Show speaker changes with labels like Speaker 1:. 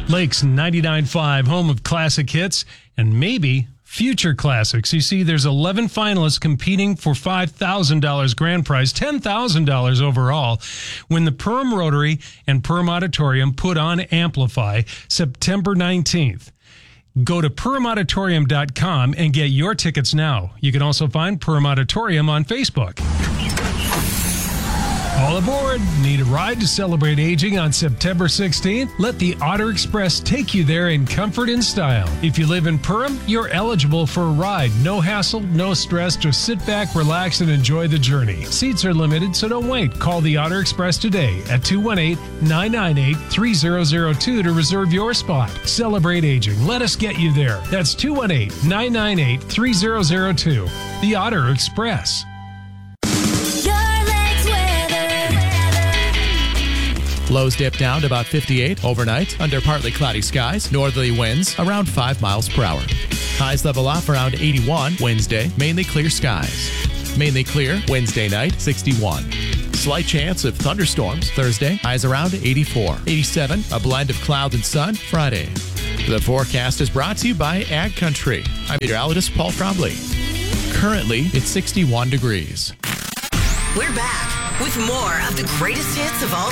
Speaker 1: Lakes 99.5, home of classic hits and maybe future classics. You see, there's 11 finalists competing for $5,000 grand prize, $10,000 overall, when the Perham Rotary and Perham Auditorium put on Amplify September 19th. Go to PerhamAuditorium.com and get your tickets now. You can also find Perham Auditorium on Facebook. All aboard! Need a ride to celebrate aging on September 16th? Let the Otter Express take you there in comfort and style. If you live in Perham, you're eligible for a ride. No hassle, no stress. Just sit back, relax, and enjoy the journey. Seats are limited, so don't wait. Call the Otter Express today at 218-998-3002 to reserve your spot. Celebrate aging. Let us get you there. That's 218-998-3002. The Otter Express.
Speaker 2: Lows dip down to about 58 overnight under partly cloudy skies. Northerly winds around 5 miles per hour. Highs level off around 81 Wednesday. Mainly clear skies. Mainly clear Wednesday night, 61. Slight chance of thunderstorms Thursday. Highs around 84. 87, a blend of cloud and sun Friday. The forecast is brought to you by Ag Country. I'm meteorologist Paul Trombley. Currently, it's 61 degrees.
Speaker 3: We're back with more of the greatest hits of all